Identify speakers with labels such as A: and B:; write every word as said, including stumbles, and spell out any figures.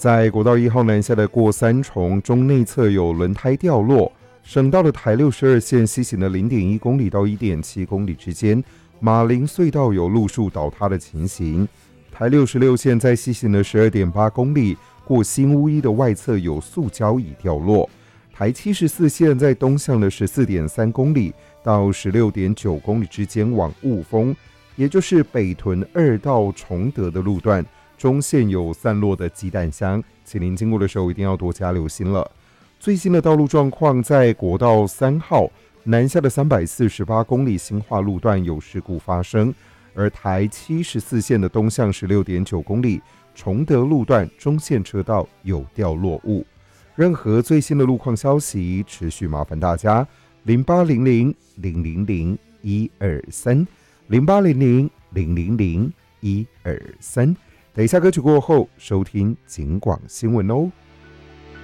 A: 在国道一号南下的过三重中内侧有轮胎掉落，省道的台六十二线西行的 零点一公里到 一点七公里之间，马林隧道有路树倒塌的情形。台六十六线在西行的 十二点八公里，过新屋一的外侧有塑胶椅掉落。台七十四线在东向的 十四点三公里到 十六点九公里之间往雾峰，也就是北屯二到崇德的路段，中线有散落的鸡蛋箱，请您经过的时候一定要多加留心了。最新的道路状况，在国道三号南下的三百四十八公里新化路段有事故发生，而台七十四线的东向 十六点九公里崇德路段中线车道有掉落物。任何最新的路况消息，持续麻烦大家零八零零零零零一二三 零八零零零零零一二三。等一下歌曲过后，收听警广新闻哦。